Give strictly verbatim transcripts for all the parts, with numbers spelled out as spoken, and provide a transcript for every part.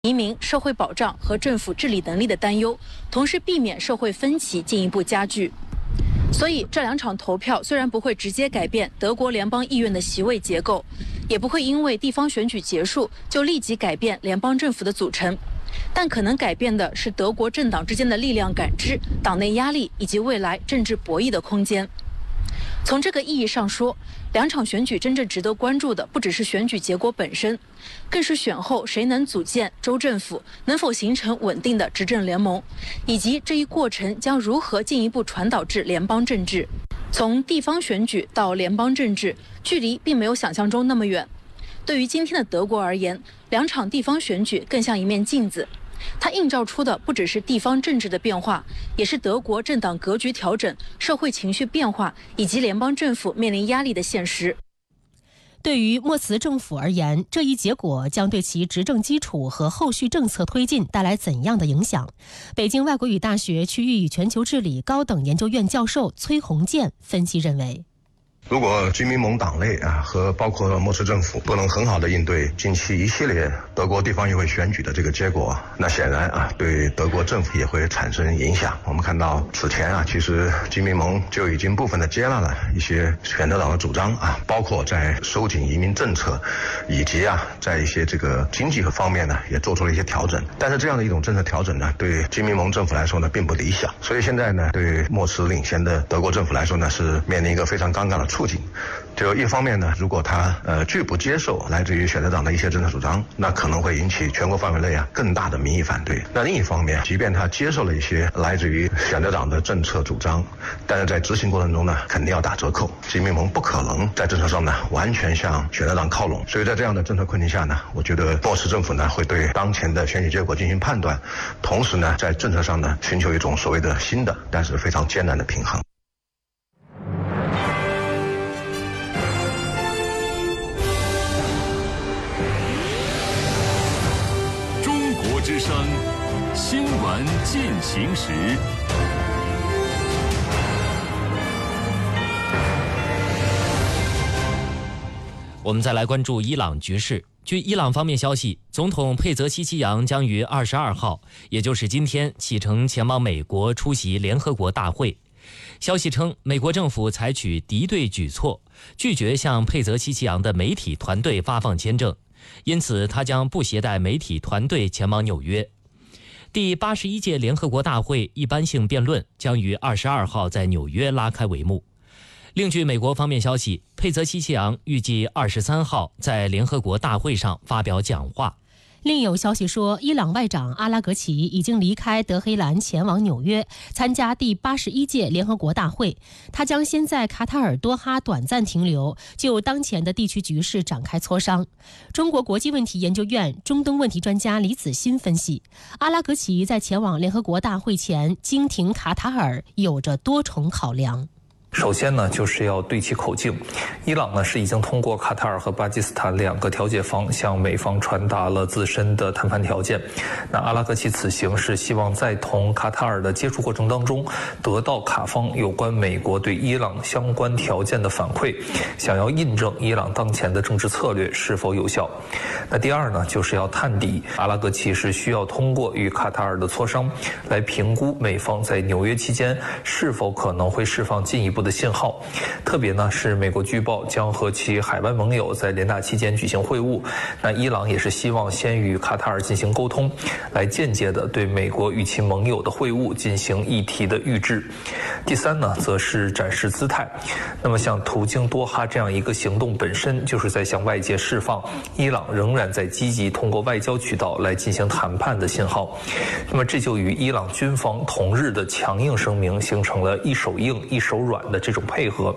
移民、社会保障和政府治理能力的担忧，同时避免社会分歧进一步加剧。所以，这两场投票虽然不会直接改变德国联邦议院的席位结构，也不会因为地方选举结束就立即改变联邦政府的组成，但可能改变的是德国政党之间的力量感知、党内压力以及未来政治博弈的空间。从这个意义上说，两场选举真正值得关注的不只是选举结果本身，更是选后谁能组建州政府，能否形成稳定的执政联盟，以及这一过程将如何进一步传导至联邦政治。从地方选举到联邦政治，距离并没有想象中那么远。对于今天的德国而言，两场地方选举更像一面镜子，它映照出的不只是地方政治的变化，也是德国政党格局调整、社会情绪变化以及联邦政府面临压力的现实。 对于莫茨政府而言，这一结果将对其执政基础和后续政策推进带来怎样的影响？北京外国语大学区域与全球治理高等研究院教授崔洪建分析认为， 如果居民盟党内啊和包括莫茨政府不能很好的应对近期一系列德国地方议会选举的这个结果，那显然啊对德国政府也会产生影响。我们看到此前啊，其实居民盟就已经部分的接纳了一些选择党的主张啊，包括在收紧移民政策，以及啊在一些这个经济方面呢也做出了一些调整。但是这样的一种政策调整呢，对居民盟政府来说呢并不理想。所以现在呢，对莫茨领先的德国政府来说呢，是面临一个非常尴尬的处境。就一方面呢，如果他呃拒不接受来自于选择党的一些政策主张，那可能会引起全国范围内啊更大的民意反对。那另一方面，即便他接受了一些来自于选择党的政策主张，但是在执行过程中呢，肯定要打折扣。居民盟不可能在政策上呢完全向选择党靠拢。所以在这样的政策困境下呢，我觉得莫茨政府呢会对当前的选举结果进行判断，同时呢在政策上呢寻求一种所谓的新的但是非常艰难的平衡。 之声新闻进行时， 我们再来关注伊朗局势。据伊朗方面消息，总统佩泽西奇扬将于二十二号，也就是今天启程前往美国出席联合国大会。消息称，美国政府采取敌对举措，拒绝向佩泽西奇扬的媒体团队发放签证。因此，他将不携带媒体团队前往纽约。第八十一届联合国大会一般性辩论将于二十二号在纽约拉开帷幕。另据美国方面消息，佩泽西奇扬预计二十三号在联合国大会上发表讲话。 另有消息说，伊朗外长阿拉格齐已经离开德黑兰前往纽约参加第八十一届联合国大会，他将先在卡塔尔多哈短暂停留，就当前的地区局势展开磋商。中国国际问题研究院中东问题专家李子欣分析，阿拉格齐在前往联合国大会前经停卡塔尔有着多重考量。 首先呢，就是要对其口径。伊朗呢是已经通过卡塔尔和巴基斯坦两个调解方向美方传达了自身的谈判条件。那阿拉格齐此行是希望在同卡塔尔的接触过程当中，得到卡方有关美国对伊朗相关条件的反馈，想要印证伊朗当前的政治策略是否有效。那第二呢，就是要探底。阿拉格齐是需要通过与卡塔尔的磋商，来评估美方在纽约期间是否可能会释放进一步的信号，特别呢是美国据报将和其海外盟友在联大期间举行会晤，那伊朗也是希望先与卡塔尔进行沟通，来间接的对美国与其盟友的会晤进行议题的预制。第三呢，则是展示姿态。那么像途经多哈这样一个行动本身就是在向外界释放伊朗仍然在积极通过外交渠道来进行谈判的信号。那么这就与伊朗军方同日的强硬声明形成了一手硬一手软的这种配合。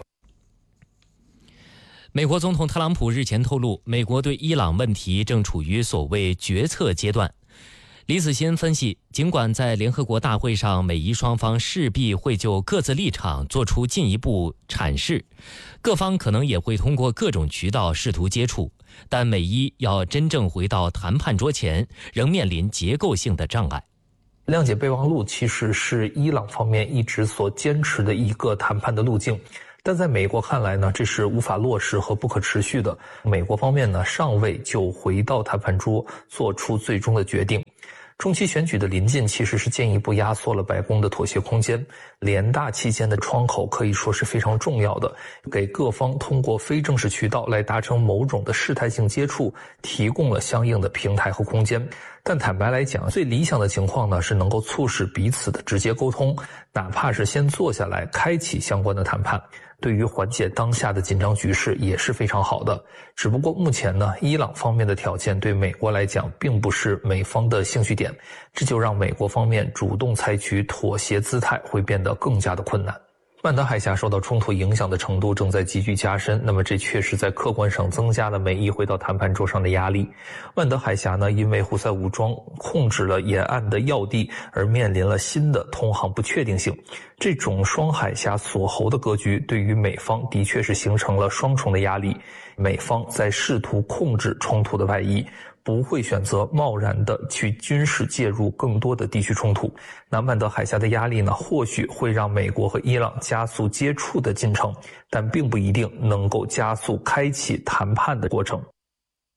美国总统特朗普日前透露，美国对伊朗问题正处于所谓决策阶段。李子欣分析，尽管在联合国大会上美伊双方势必会就各自立场做出进一步阐释，各方可能也会通过各种渠道试图接触，但美伊要真正回到谈判桌前，仍面临结构性的障碍。 谅解备忘录其实是伊朗方面一直所坚持的一个谈判的路径。 但在美国看来呢，这是无法落实和不可持续的。美国方面呢，尚未就回到谈判桌做出最终的决定。中期选举的临近其实是进一步压缩了白宫的妥协空间，联大期间的窗口可以说是非常重要的，给各方通过非正式渠道来达成某种的试探性接触提供了相应的平台和空间。但坦白来讲，最理想的情况呢是能够促使彼此的直接沟通，哪怕是先坐下来开启相关的谈判，对于缓解当下的紧张局势也是非常好的。只不过目前呢，伊朗方面的条件对美国来讲并不是美方的兴趣点，这就让美国方面主动采取妥协姿态会变得更加的困难。曼德海峡受到冲突影响的程度正在急剧加深，那么这确实在客观上增加了美伊回到谈判桌上的压力。曼德海峡呢，因为胡塞武装控制了沿岸的要地而面临了新的通航不确定性。这种双海峡锁喉的格局对于美方的确是形成了双重的压力。美方在试图控制冲突的外衣，不会选择贸然的去军事介入更多的地区冲突。那曼德海峡的压力呢，或许会让美国和伊朗加速接触的进程，但并不一定能够加速开启谈判的过程。